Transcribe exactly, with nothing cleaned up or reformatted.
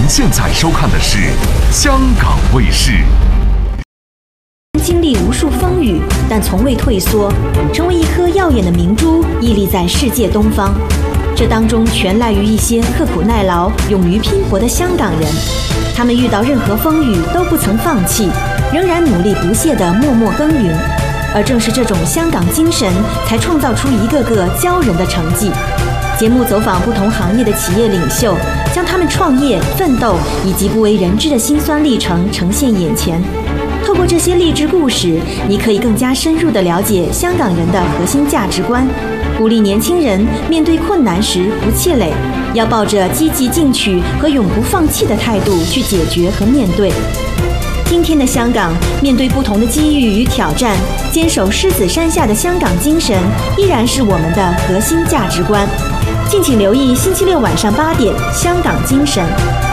现在收看的是香港卫视。 经历无数风雨，但从未退缩，成为一颗耀眼的明珠，屹立在世界东方。这当中全赖于一些刻苦耐劳、勇于拼搏的香港人。他们遇到任何风雨都不曾放弃，仍然努力不懈地默默耕耘。而正是这种香港精神，才创造出一个个骄人的成绩。节目走访不同行业的企业领袖，将他们创业、奋斗以及不为人知的辛酸历程呈现眼前。透过这些励志故事，你可以更加深入地了解香港人的核心价值观，鼓励年轻人面对困难时不气馁，要抱着积极进取和永不放弃的态度去解决和面对。今天的香港，面对不同的机遇与挑战，坚守狮子山下的香港精神，依然是我们的核心价值观。敬请留意星期六晚上八点《香港精神》。